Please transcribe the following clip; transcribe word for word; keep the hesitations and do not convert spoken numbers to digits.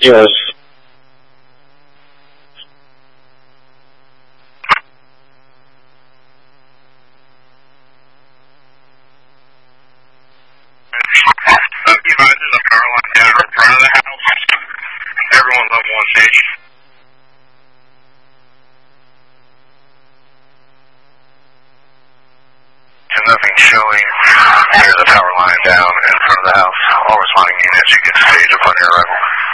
Yes. Uh, be advised, there's a power line down in front of the house. Everyone level one stage. And nothing showing. There's a power line down in front of the house. All responding units, you get stage upon your arrival.